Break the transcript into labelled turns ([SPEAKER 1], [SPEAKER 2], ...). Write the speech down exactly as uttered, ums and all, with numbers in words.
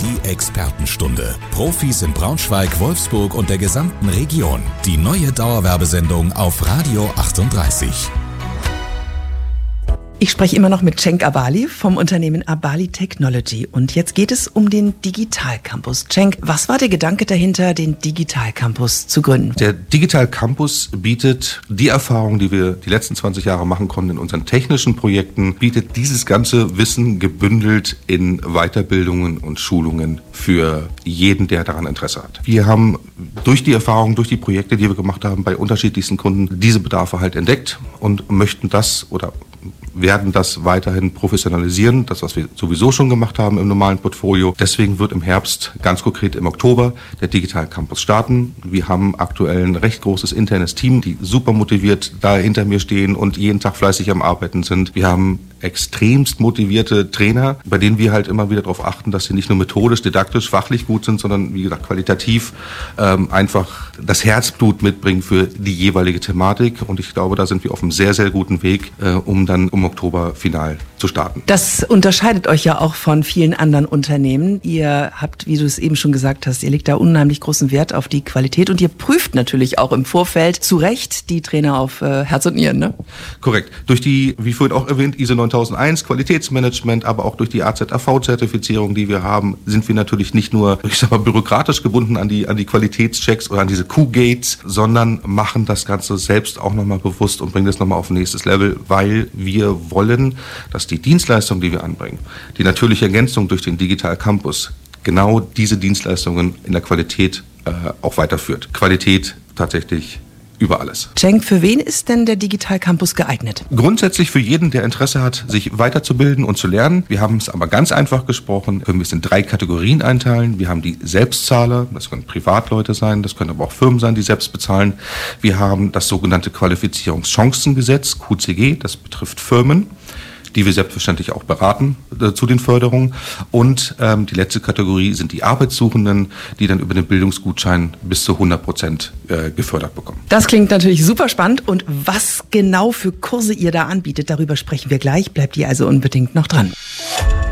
[SPEAKER 1] Die Expertenstunde. Profis in Braunschweig, Wolfsburg und der gesamten Region. Die neue Dauerwerbesendung auf Radio achtunddreißig.
[SPEAKER 2] Ich spreche immer noch mit Cenk Abali vom Unternehmen Abali Technology. Und jetzt geht es um den Digital Campus. Cenk, was war der Gedanke dahinter, den Digital Campus zu gründen?
[SPEAKER 3] Der Digital Campus bietet die Erfahrung, die wir die letzten zwanzig Jahre machen konnten in unseren technischen Projekten, bietet dieses ganze Wissen gebündelt in Weiterbildungen und Schulungen für jeden, der daran Interesse hat. Wir haben durch die Erfahrung, durch die Projekte, die wir gemacht haben, bei unterschiedlichsten Kunden diese Bedarfe halt entdeckt und möchten das oder werden das weiterhin professionalisieren, das, was wir sowieso schon gemacht haben im normalen Portfolio. Deswegen wird im Herbst, ganz konkret im Oktober, der Digital Campus starten. Wir haben aktuell ein recht großes internes Team, die super motiviert da hinter mir stehen und jeden Tag fleißig am Arbeiten sind. Wir haben extremst motivierte Trainer, bei denen wir halt immer wieder darauf achten, dass sie nicht nur methodisch, didaktisch, fachlich gut sind, sondern wie gesagt qualitativ ähm, einfach das Herzblut mitbringen für die jeweilige Thematik. Und ich glaube, da sind wir auf einem sehr, sehr guten Weg, äh, um dann im Oktober final zu starten.
[SPEAKER 2] Das unterscheidet euch ja auch von vielen anderen Unternehmen. Ihr habt, wie du es eben schon gesagt hast, ihr legt da unheimlich großen Wert auf die Qualität und ihr prüft natürlich auch im Vorfeld zu Recht die Trainer auf äh, Herz und Nieren, ne?
[SPEAKER 3] Korrekt. Durch die, wie vorhin auch erwähnt, I S O neuntausendeins Qualitätsmanagement, aber auch durch die A Z A V-Zertifizierung, die wir haben, sind wir natürlich nicht nur, ich sag mal, bürokratisch gebunden an die, an die Qualitätschecks oder an diese Q-Gates, sondern machen das Ganze selbst auch nochmal bewusst und bringen das nochmal auf ein nächstes Level, weil wir wollen, dass die Dienstleistung, die wir anbringen, die natürliche Ergänzung durch den Digital Campus, genau diese Dienstleistungen in der Qualität äh, auch weiterführt. Qualität tatsächlich über alles.
[SPEAKER 2] Cenk, für wen ist denn der Digital Campus geeignet?
[SPEAKER 3] Grundsätzlich für jeden, der Interesse hat, sich weiterzubilden und zu lernen. Wir haben es aber ganz einfach gesprochen, können wir es in drei Kategorien einteilen. Wir haben die Selbstzahler, das können Privatleute sein, das können aber auch Firmen sein, die selbst bezahlen. Wir haben das sogenannte Qualifizierungschancengesetz, Q C G, das betrifft Firmen, die wir selbstverständlich auch beraten äh, zu den Förderungen. Und ähm, die letzte Kategorie sind die Arbeitssuchenden, die dann über den Bildungsgutschein bis zu hundert Prozent äh, gefördert bekommen.
[SPEAKER 2] Das klingt natürlich super spannend. Und was genau für Kurse ihr da anbietet, darüber sprechen wir gleich. Bleibt ihr also unbedingt noch dran.